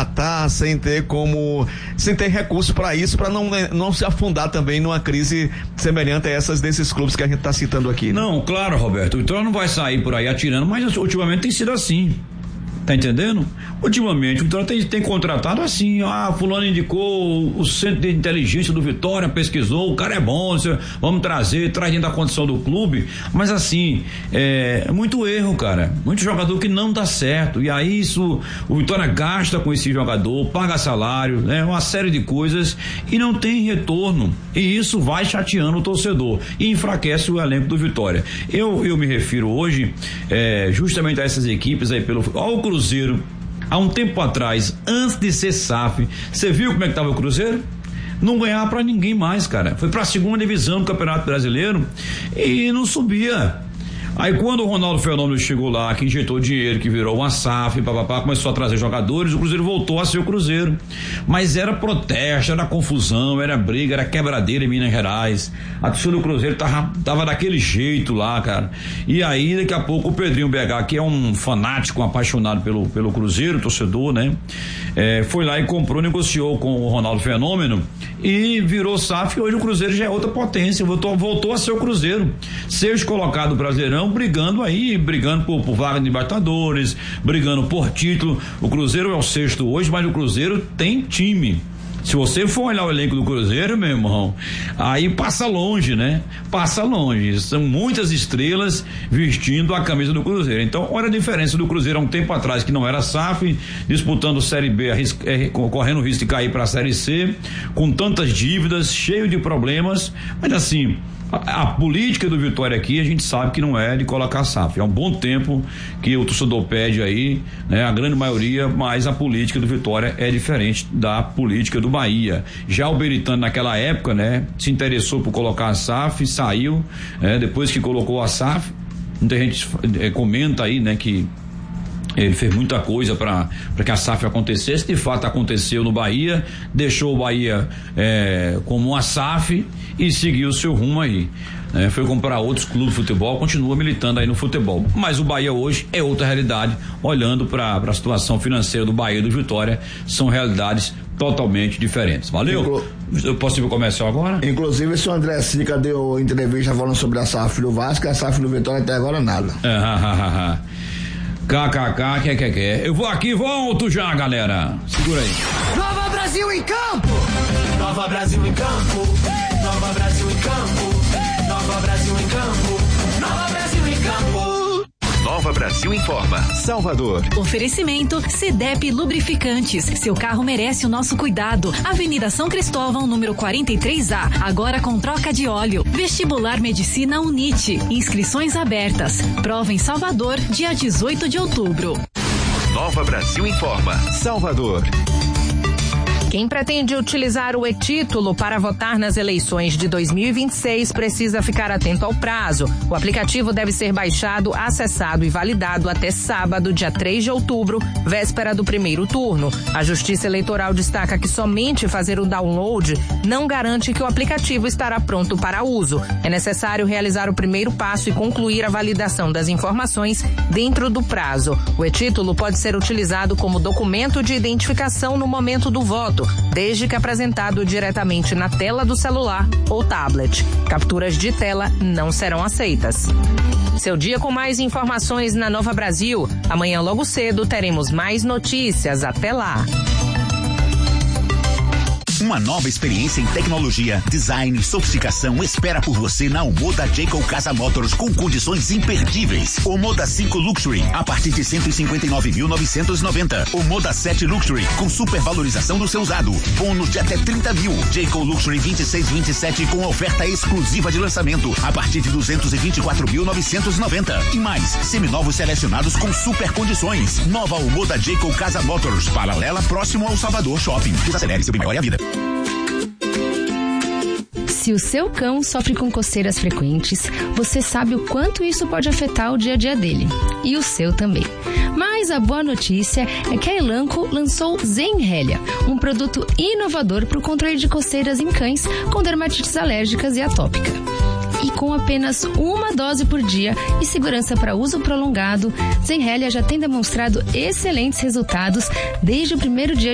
contratar, sem ter recurso para isso, para não se afundar também numa crise semelhante a essas desses clubes que a gente está citando aqui. Né? Não, claro, Roberto, o Vitória não vai sair por aí atirando, mas ultimamente tem sido assim. Tá entendendo? Ultimamente o Vitória tem contratado assim, fulano indicou o centro de inteligência do Vitória, pesquisou, o cara é bom, vamos traz dentro da condição do clube, mas assim, é muito erro, cara, muito jogador que não dá certo, e aí o Vitória gasta com esse jogador, paga salário, né? Uma série de coisas e não tem retorno, e isso vai chateando o torcedor e enfraquece o elenco do Vitória. Eu me refiro hoje justamente a essas equipes aí ao Cruzeiro, há um tempo atrás, antes de ser SAF, você viu como é que tava o Cruzeiro? Não ganhava pra ninguém mais, cara. Foi pra segunda divisão do Campeonato Brasileiro e não subia. Aí quando o Ronaldo Fenômeno chegou lá, que injetou dinheiro, que virou uma SAF, começou a trazer jogadores, o Cruzeiro voltou a ser o Cruzeiro. Mas era protesto, era confusão, era briga, era quebradeira em Minas Gerais. A torcida do Cruzeiro tava daquele jeito lá, cara. E aí daqui a pouco o Pedrinho BH, que é um fanático, um apaixonado pelo Cruzeiro, torcedor, né? Foi lá e comprou, negociou com o Ronaldo Fenômeno e virou SAF, e hoje o Cruzeiro já é outra potência, voltou a ser o Cruzeiro. Seja colocado Brasileirão, brigando por vaga de Libertadores, brigando por título. O Cruzeiro é o 6º hoje, mas o Cruzeiro tem time. Se você for olhar o elenco do Cruzeiro, meu irmão, aí passa longe, né? Passa longe. São muitas estrelas vestindo a camisa do Cruzeiro. Então, olha a diferença do Cruzeiro há um tempo atrás, que não era SAF, disputando Série B, correndo o risco de cair para a Série C, com tantas dívidas, cheio de problemas, mas assim, a política do Vitória aqui, a gente sabe que não é de colocar SAF. É um bom tempo que o torcedor pede aí, né? A grande maioria, mas a política do Vitória é diferente da política do Bahia. Já o Beritano naquela época, né? Se interessou por colocar a SAF, saiu, depois que colocou a SAF, muita gente comenta aí, né? Que ele fez muita coisa para que a SAF acontecesse. De fato aconteceu no Bahia, deixou o Bahia como uma SAF e seguiu o seu rumo aí. Foi comprar outros clubes de futebol, continua militando aí no futebol. Mas o Bahia hoje é outra realidade. Olhando para a situação financeira do Bahia e do Vitória, são realidades totalmente diferentes. Valeu? Eu posso ir pro comercial agora? Inclusive, se o André Sica deu entrevista falando sobre a SAF do Vasco, a SAF do Vitória até agora nada. KKK, que. Eu vou aqui, volto já, galera. Segura aí. Nova Brasil em campo! Nova Brasil em campo! Nova Brasil em campo! Nova Brasil em campo! Nova Brasil em campo! Nova Brasil informa. Salvador. Oferecimento CDEP Lubrificantes. Seu carro merece o nosso cuidado. Avenida São Cristóvão, número 43A. Agora com troca de óleo. Vestibular Medicina UNIT. Inscrições abertas. Prova em Salvador, dia 18 de outubro. Nova Brasil informa. Salvador. Quem pretende utilizar o e-título para votar nas eleições de 2026 precisa ficar atento ao prazo. O aplicativo deve ser baixado, acessado e validado até sábado, dia 3 de outubro, véspera do primeiro turno. A Justiça Eleitoral destaca que somente fazer o download não garante que o aplicativo estará pronto para uso. É necessário realizar o primeiro passo e concluir a validação das informações dentro do prazo. O e-título pode ser utilizado como documento de identificação no momento do voto, desde que apresentado diretamente na tela do celular ou tablet. Capturas de tela não serão aceitas. Seu dia com mais informações na Nova Brasil. Amanhã logo cedo teremos mais notícias. Até lá. Uma nova experiência em tecnologia, design e sofisticação espera por você na Omoda Jayco Casa Motors com condições imperdíveis. Omoda 5 Luxury a partir de 159.990. Omoda 7 Luxury com supervalorização do seu usado. Bônus de até 30 mil. Jayco Luxury 2627 com oferta exclusiva de lançamento a partir de 224.990. E mais, seminovos selecionados com super condições. Nova Omoda Jayco Casa Motors, paralela próximo ao Salvador Shopping. Desacelere seu melhor a vida. Se o seu cão sofre com coceiras frequentes, você sabe o quanto isso pode afetar o dia a dia dele. E o seu também. Mas a boa notícia é que a Elanco lançou Zenrelia, um produto inovador para o controle de coceiras em cães com dermatites alérgicas e atópica. E com apenas uma dose por dia e segurança para uso prolongado, Zenrelia já tem demonstrado excelentes resultados desde o primeiro dia